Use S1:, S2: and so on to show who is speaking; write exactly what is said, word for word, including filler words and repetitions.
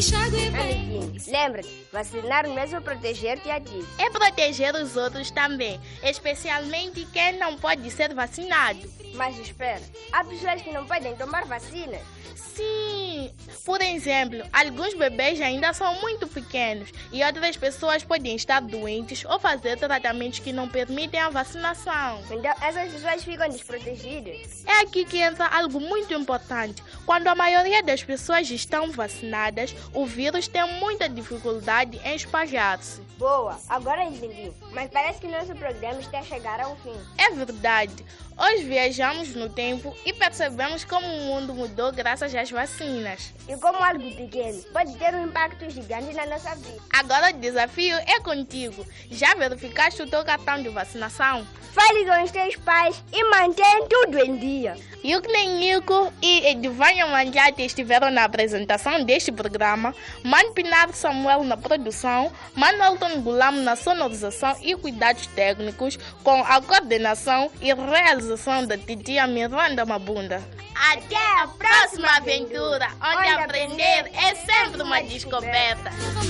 S1: Amiguinho, lembra-te, vacinar mesmo é proteger-te a ti.
S2: É proteger os outros também, especialmente quem não pode ser vacinado.
S1: Mas espera, há pessoas que não podem tomar vacina?
S2: Sim, por exemplo, alguns bebês ainda são muito pequenos e outras pessoas podem estar doentes ou fazer tratamentos que não permitem a vacinação.
S1: Então essas pessoas ficam desprotegidas.
S2: É aqui que entra algo muito importante. Quando a maioria das pessoas estão vacinadas, o vírus tem muita dificuldade em espalhar-se.
S1: Boa, agora entendi. Mas parece que nosso programa está a chegar ao fim.
S2: É verdade. Hoje viajamos no tempo e percebemos como o mundo mudou graças às vacinas.
S1: E como algo pequeno pode ter um impacto gigante na nossa vida.
S2: Agora o desafio é contigo. Já verificaste o teu cartão de vacinação?
S1: Fale com os teus pais e mantém tudo em dia.
S2: Yuknen Nico e Edivânia Manjate estiveram na apresentação deste programa, Mano Pinar Samuel na produção, Manuelton Gulam na sonorização e cuidados técnicos, com a coordenação e realização da titia Miranda Mabunda. Até a próxima aventura, onde aprender é sempre uma descoberta.